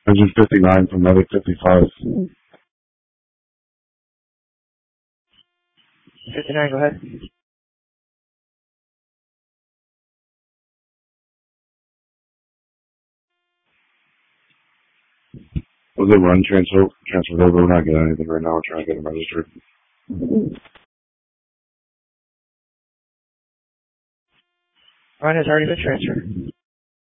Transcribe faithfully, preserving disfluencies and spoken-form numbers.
Engine fifty-nine from Medic fifty-five. fifty-nine, go ahead. Was it run transfer transferred over? We're not getting anything right now. We're trying to get them registered. Run has already been transferred.